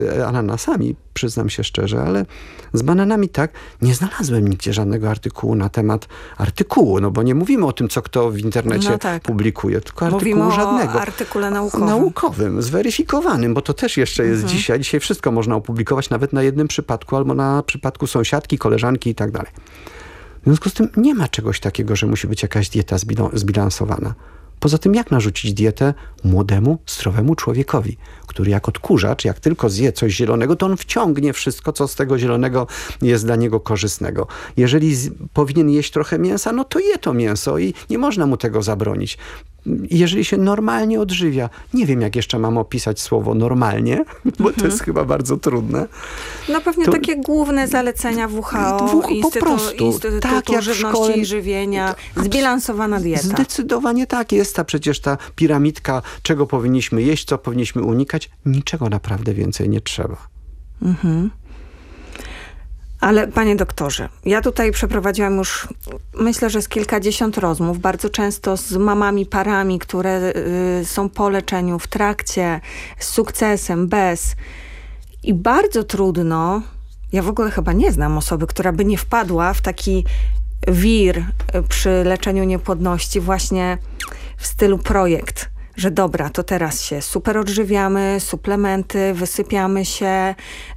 ananasami, przyznam się szczerze, ale z bananami tak, nie znalazłem nigdzie żadnego artykułu na temat artykułu, no bo nie mówimy o tym, co kto w internecie publikuje, tylko artykułu żadnego. O artykule naukowym. Naukowym, zweryfikowanym, bo to też jeszcze jest dzisiaj. Dzisiaj wszystko można opublikować nawet na jednym przypadku, albo na przypadku sąsiadki, koleżanki i tak dalej. W związku z tym nie ma czegoś takiego, że musi być jakaś dieta zbilansowana. Poza tym jak narzucić dietę młodemu, zdrowemu człowiekowi, który jak odkurzacz, jak tylko zje coś zielonego, to on wciągnie wszystko, co z tego zielonego jest dla niego korzystnego. Jeżeli powinien jeść trochę mięsa, no to je to mięso i nie można mu tego zabronić. Jeżeli się normalnie odżywia, nie wiem jak jeszcze mam opisać słowo normalnie, bo to jest chyba bardzo trudne. No pewnie to takie główne zalecenia WHO, Instytutu tak, jak Żywności i Żywienia, zbilansowana dieta. Zdecydowanie tak, jest przecież ta piramidka, czego powinniśmy jeść, co powinniśmy unikać. Niczego naprawdę więcej nie trzeba. Ale panie doktorze, ja tutaj przeprowadziłam już, myślę, że z kilkadziesiąt rozmów, bardzo często z mamami, parami, które są po leczeniu, w trakcie, z sukcesem, bez. I bardzo trudno, ja w ogóle chyba nie znam osoby, która by nie wpadła w taki wir przy leczeniu niepłodności właśnie w stylu projekt. Że dobra, to teraz się super odżywiamy, suplementy, wysypiamy się,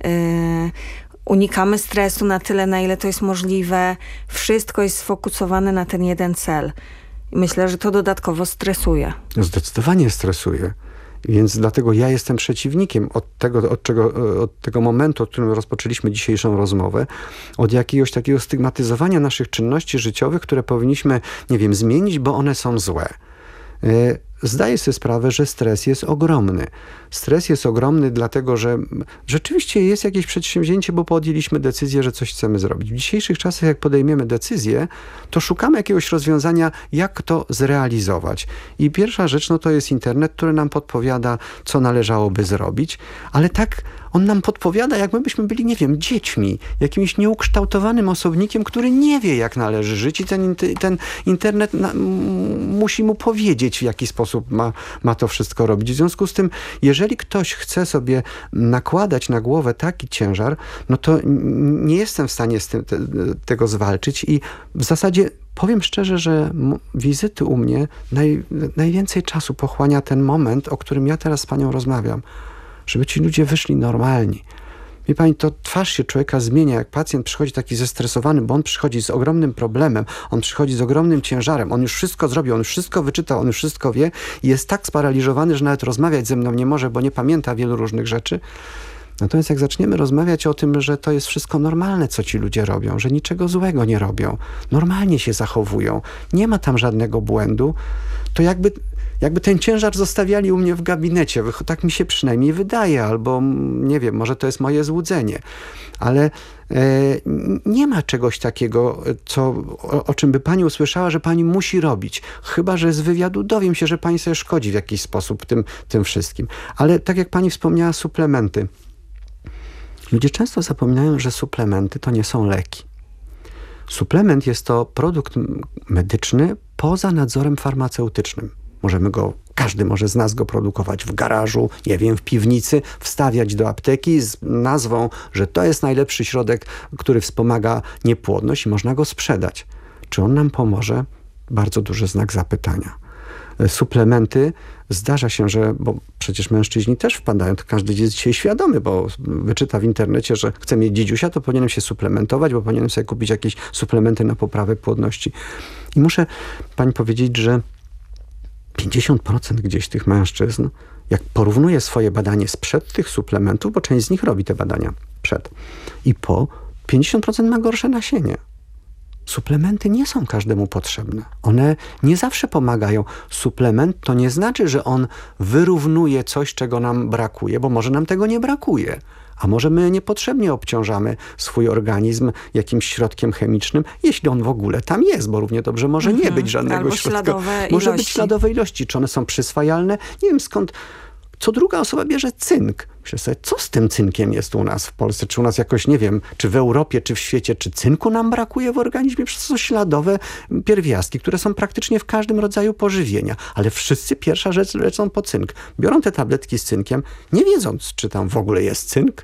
unikamy stresu na tyle, na ile to jest możliwe. Wszystko jest sfokusowane na ten jeden cel. I myślę, że to dodatkowo stresuje. Zdecydowanie stresuje. Więc dlatego ja jestem przeciwnikiem od tego momentu, w którym rozpoczęliśmy dzisiejszą rozmowę, od jakiegoś takiego stygmatyzowania naszych czynności życiowych, które powinniśmy, nie wiem, zmienić, bo one są złe. Zdaję sobie sprawę, że stres jest ogromny. Stres jest ogromny dlatego, że rzeczywiście jest jakieś przedsięwzięcie, bo podjęliśmy decyzję, że coś chcemy zrobić. W dzisiejszych czasach, jak podejmiemy decyzję, to szukamy jakiegoś rozwiązania, jak to zrealizować. I pierwsza rzecz, no to jest internet, który nam podpowiada, co należałoby zrobić, ale tak on nam podpowiada, jak my byśmy byli, nie wiem, dziećmi, jakimś nieukształtowanym osobnikiem, który nie wie, jak należy żyć i ten internet musi mu powiedzieć, w jaki sposób ma to wszystko robić. W związku z tym, jeżeli ktoś chce sobie nakładać na głowę taki ciężar, no to nie jestem w stanie tego zwalczyć i w zasadzie powiem szczerze, że wizyty u mnie najwięcej czasu pochłania ten moment, o którym ja teraz z panią rozmawiam. Żeby ci ludzie wyszli normalni. Wie pani, to twarz się człowieka zmienia, jak pacjent przychodzi taki zestresowany, bo on przychodzi z ogromnym problemem, on przychodzi z ogromnym ciężarem, on już wszystko zrobił, on już wszystko wyczytał, on już wszystko wie i jest tak sparaliżowany, że nawet rozmawiać ze mną nie może, bo nie pamięta wielu różnych rzeczy. Natomiast jak zaczniemy rozmawiać o tym, że to jest wszystko normalne, co ci ludzie robią, że niczego złego nie robią, normalnie się zachowują, nie ma tam żadnego błędu, to jakby ten ciężar zostawiali u mnie w gabinecie. Tak mi się przynajmniej wydaje, albo nie wiem, może to jest moje złudzenie. Ale nie ma czegoś takiego, o czym by pani usłyszała, że pani musi robić. Chyba że z wywiadu dowiem się, że pani sobie szkodzi w jakiś sposób tym wszystkim. Ale tak jak pani wspomniała, suplementy. Ludzie często zapominają, że suplementy to nie są leki. Suplement jest to produkt medyczny poza nadzorem farmaceutycznym. Każdy może z nas go produkować w garażu, nie wiem, w piwnicy, wstawiać do apteki z nazwą, że to jest najlepszy środek, który wspomaga niepłodność i można go sprzedać. Czy on nam pomoże? Bardzo duży znak zapytania. Suplementy, zdarza się, bo przecież mężczyźni też wpadają, to każdy jest dzisiaj świadomy, bo wyczyta w internecie, że chce mieć dzidziusia, to powinienem się suplementować, bo powinienem sobie kupić jakieś suplementy na poprawę płodności. I muszę pani powiedzieć, że 50% gdzieś tych mężczyzn, jak porównuje swoje badanie sprzed tych suplementów, bo część z nich robi te badania przed i po, 50% ma gorsze nasienie. Suplementy nie są każdemu potrzebne. One nie zawsze pomagają. Suplement to nie znaczy, że on wyrównuje coś, czego nam brakuje, bo może nam tego nie brakuje. A może my niepotrzebnie obciążamy swój organizm jakimś środkiem chemicznym, jeśli on w ogóle tam jest, bo równie dobrze może nie być żadnego środka. Może być śladowe ilości. Czy one są przyswajalne? Nie wiem skąd Co druga osoba bierze cynk. Myślę sobie, co z tym cynkiem jest u nas w Polsce? Czy u nas jakoś, nie wiem, czy w Europie, czy w świecie, czy cynku nam brakuje w organizmie? Przecież to są śladowe pierwiastki, które są praktycznie w każdym rodzaju pożywienia. Ale wszyscy pierwsza rzecz lecą po cynk. Biorą te tabletki z cynkiem, nie wiedząc, czy tam w ogóle jest cynk,